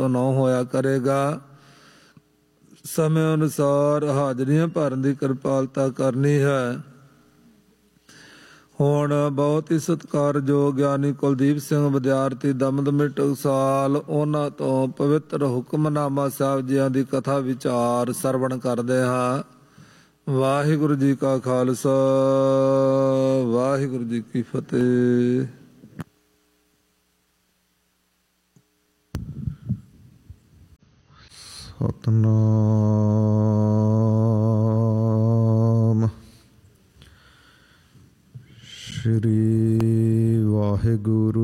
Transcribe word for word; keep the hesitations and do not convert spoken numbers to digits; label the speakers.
Speaker 1: ਨਾ ਹੋਇਆ ਕਰੇਗਾ। ਸਮੇਂ ਅਨੁਸਾਰ ਹਾਜ਼ਰੀਆਂ ਭਰਨ ਦੀ ਕਿਰਪਾਲਤਾ ਕਰਨੀ ਹੈ। ਹੁਣ ਬਹੁਤ ਹੀ ਸਤਿਕਾਰਯੋਗ ਗਿਆਨੀ ਕੁਲਦੀਪ ਸਿੰਘ ਵਿਦਿਆਰਥੀ ਦਮਦਮੀ ਟਕਸਾਲ, ਉਹਨਾਂ ਤੋਂ ਪਵਿੱਤਰ ਹੁਕਮਨਾਮਾ ਸਾਹਿਬ ਜੀਆਂ ਦੀ ਕਥਾ ਵਿਚਾਰ ਸਰਵਣ ਕਰਦੇ ਹਾਂ। ਵਾਹਿਗੁਰੂ ਜੀ ਕਾ ਖਾਲਸਾ, ਵਾਹਿਗੁਰੂ ਜੀ ਕੀ ਫਤਿਹ।
Speaker 2: ਸਤਿਨਾਮ। ਸ਼੍ਰੀ ਵਾਹਿਗੁਰੂ